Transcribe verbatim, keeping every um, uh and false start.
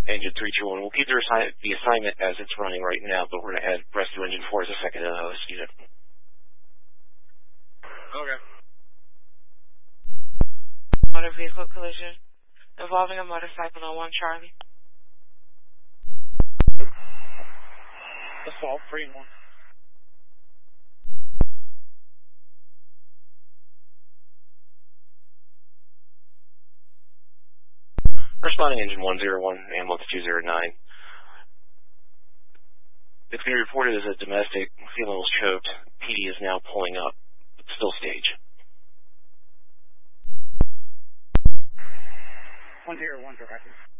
engine three two one. We'll keep the, assi the assignment as it's running right now, but we're going to add rescue engine four as a second uh, student. Okay. Motor vehicle collision involving a motorcycle on one Charlie. Assault three and one. Responding engine one zero one, ambulance two zero nine. It's being reported as a domestic, female was choked. P D is now pulling up, but still stage. one zero one, directed.